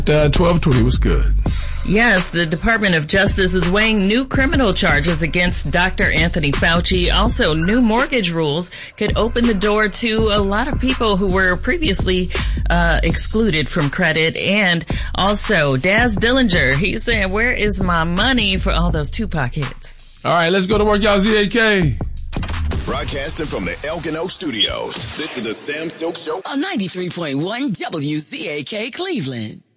1220 was good. Yes, the Department of Justice is weighing new criminal charges against Dr. Anthony Fauci. Also, new mortgage rules could open the door to a lot of people who were previously excluded from credit. And also, Daz Dillinger, he's saying, where is my money for all those Tupac hits? All right, let's go to work, y'all. ZAK. Broadcasting from the Elkin Oak Studios, this is the Sam Silk Show on 93.1 WZAK Cleveland.